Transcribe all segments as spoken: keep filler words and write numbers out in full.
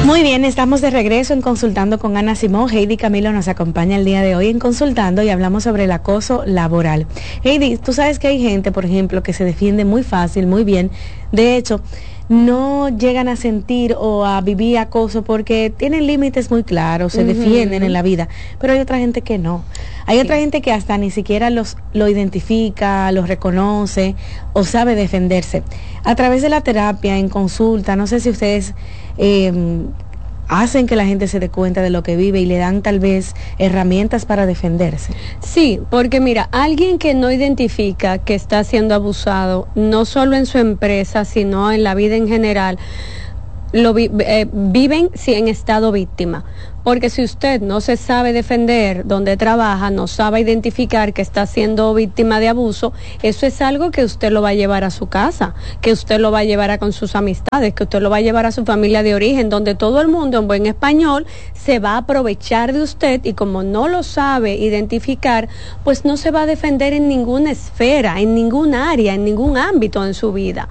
Muy bien, estamos de regreso en Consultando con Ana Simón. Heidi Camilo nos acompaña el día de hoy en Consultando y hablamos sobre el acoso laboral. Heidi, tú sabes que hay gente, por ejemplo, que se defiende muy fácil, muy bien. De hecho, no llegan a sentir o a vivir acoso porque tienen límites muy claros, se uh-huh. defienden en la vida, pero hay otra gente que no. Hay sí. otra gente que hasta ni siquiera los lo identifica, los reconoce o sabe defenderse. A través de la terapia, en consulta, no sé si ustedes eh, hacen que la gente se dé cuenta de lo que vive y le dan tal vez herramientas para defenderse. Sí, porque mira, alguien que no identifica que está siendo abusado, no solo en su empresa, sino en la vida en general, lo vi, eh, viven sí, en estado víctima. Porque si usted no se sabe defender donde trabaja, no sabe identificar que está siendo víctima de abuso, eso es algo que usted lo va a llevar a su casa, que usted lo va a llevar a con sus amistades, que usted lo va a llevar a su familia de origen, donde todo el mundo en buen español se va a aprovechar de usted y como no lo sabe identificar, pues no se va a defender en ninguna esfera, en ningún área, en ningún ámbito en su vida.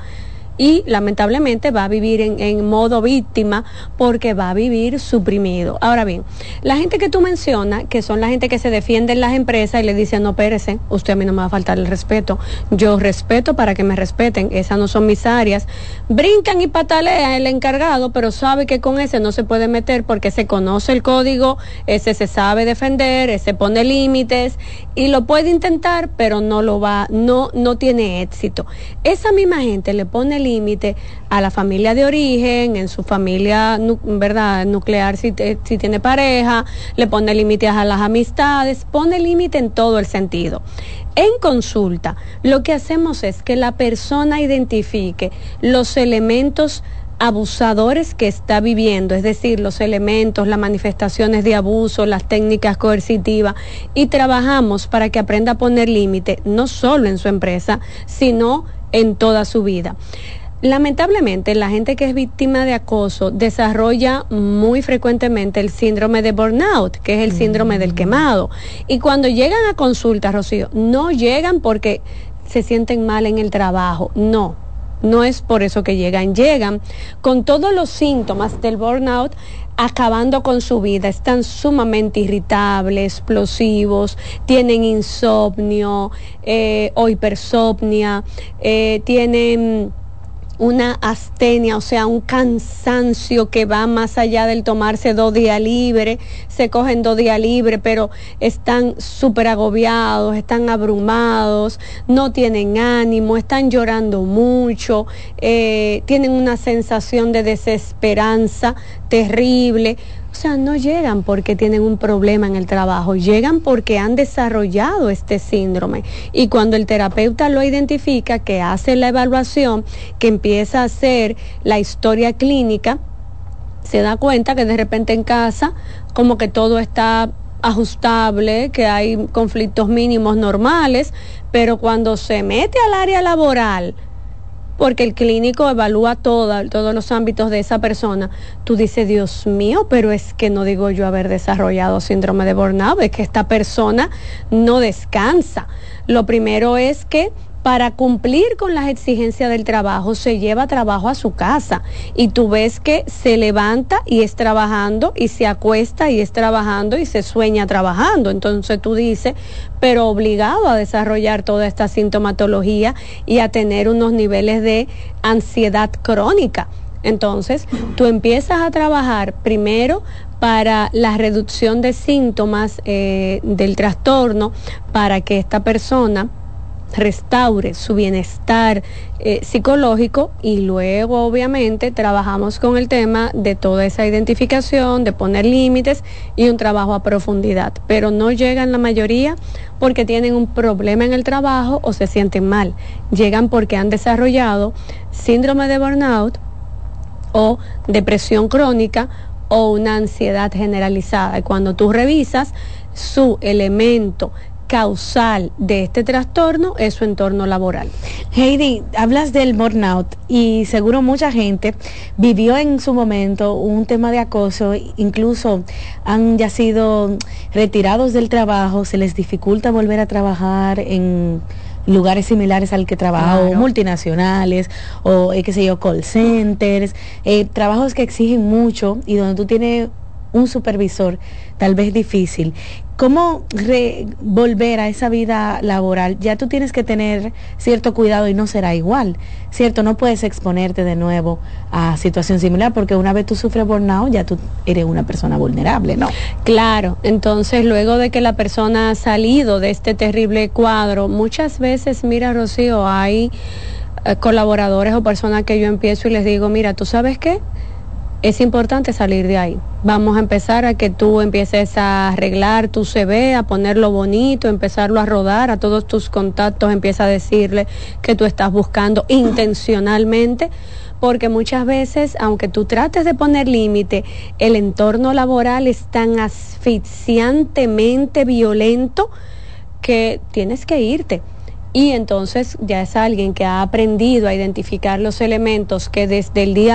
Y lamentablemente va a vivir en, en modo víctima porque va a vivir suprimido. Ahora bien, la gente que tú mencionas, que son la gente que se defiende en las empresas y le dicen, no, espérese, usted a mí no me va a faltar el respeto, yo respeto para que me respeten, esas no son mis áreas, brincan y patalean el encargado, pero sabe que con ese no se puede meter porque se conoce el código, ese se sabe defender, ese pone límites y lo puede intentar, pero no lo va, no, no tiene éxito. Esa misma gente le pone límite a la familia de origen, en su familia, ¿verdad?, nuclear si, te, si tiene pareja, le pone límites a las amistades, pone límite en todo el sentido. En consulta, lo que hacemos es que la persona identifique los elementos abusadores que está viviendo, es decir, los elementos, las manifestaciones de abuso, las técnicas coercitivas, y trabajamos para que aprenda a poner límite, no solo en su empresa, sino en toda su vida. Lamentablemente, la gente que es víctima de acoso desarrolla muy frecuentemente el síndrome de burnout, que es el síndrome del quemado. Y cuando llegan a consulta, Rocío, no llegan porque se sienten mal en el trabajo, no. No es por eso que llegan, llegan con todos los síntomas del burnout, acabando con su vida, están sumamente irritables, explosivos, tienen insomnio eh, o hipersomnia, eh, tienen una astenia, o sea, un cansancio que va más allá del tomarse dos días libres, se cogen dos días libres, pero están súper agobiados, están abrumados, no tienen ánimo, están llorando mucho, eh, tienen una sensación de desesperanza terrible. O sea, no llegan porque tienen un problema en el trabajo, llegan porque han desarrollado este síndrome. Y cuando el terapeuta lo identifica, que hace la evaluación, que empieza a hacer la historia clínica, se da cuenta que de repente en casa como que todo está ajustable, que hay conflictos mínimos normales, pero cuando se mete al área laboral, porque el clínico evalúa toda, todos los ámbitos de esa persona, tú dices, Dios mío, pero es que no digo yo haber desarrollado síndrome de burnout, es que esta persona no descansa. Lo primero es que para cumplir con las exigencias del trabajo, se lleva trabajo a su casa y tú ves que se levanta y es trabajando y se acuesta y es trabajando y se sueña trabajando. Entonces tú dices, pero obligado a desarrollar toda esta sintomatología y a tener unos niveles de ansiedad crónica. Entonces tú empiezas a trabajar primero para la reducción de síntomas eh, del trastorno, para que esta persona restaure su bienestar eh, psicológico, y luego obviamente trabajamos con el tema de toda esa identificación, de poner límites y un trabajo a profundidad, pero no llegan la mayoría porque tienen un problema en el trabajo o se sienten mal, llegan porque han desarrollado síndrome de burnout o depresión crónica o una ansiedad generalizada, y cuando tú revisas su elemento causal de este trastorno es su entorno laboral. Heidi, hablas del burnout y seguro mucha gente vivió en su momento un tema de acoso, incluso han ya sido retirados del trabajo, se les dificulta volver a trabajar en lugares similares al que trabaja, Claro. o multinacionales, o eh, qué sé yo, call centers, eh, trabajos que exigen mucho y donde tú tienes un supervisor tal vez difícil. ¿Cómo re- volver a esa vida laboral? Ya tú tienes que tener cierto cuidado y no será igual, ¿cierto? No puedes exponerte de nuevo a situación similar porque una vez tú sufres burnout ya tú eres una persona vulnerable, ¿no? Claro, entonces luego de que la persona ha salido de este terrible cuadro, muchas veces, mira, Rocío, hay eh, colaboradores o personas que yo empiezo y les digo, mira, ¿tú sabes qué? Es importante salir de ahí. Vamos a empezar a que tú empieces a arreglar tu C V, a ponerlo bonito, empezarlo a rodar, a todos tus contactos empieza a decirle que tú estás buscando intencionalmente, porque muchas veces, aunque tú trates de poner límite, el entorno laboral es tan asfixiantemente violento que tienes que irte. Y entonces ya es alguien que ha aprendido a identificar los elementos que desde el día